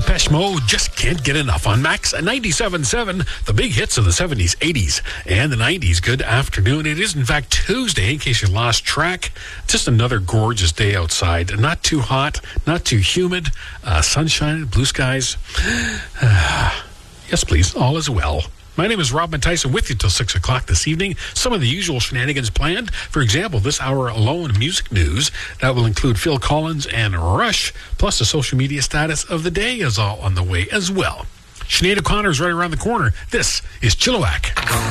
Depeche Mode, Just Can't Get Enough on Max 97.7, the big hits of the 70s, 80s, and the 90s. Good afternoon. It is, in fact, Tuesday, in case you lost track. Just another gorgeous day outside. Not too hot, not too humid. Sunshine, blue skies. Yes, please. All is well. My name is Robin Tyson, with you till 6 o'clock this evening. Some of the usual shenanigans planned. For example, this hour alone, music news. That will include Phil Collins and Rush, plus the social media status of the day is all on the way as well. Sinead O'Connor is right around the corner. This is Chilliwack.